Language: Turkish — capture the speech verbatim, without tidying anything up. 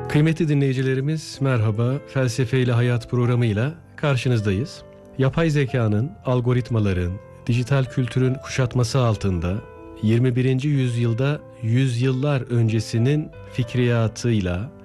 Kıymetli dinleyicilerimiz merhaba, Felsefe ile Hayat programıyla karşınızdayız. Yapay zekanın, algoritmaların, dijital kültürün kuşatması altında yirmi birinci yüzyılda yüzyıllar öncesinin fikriyatıyla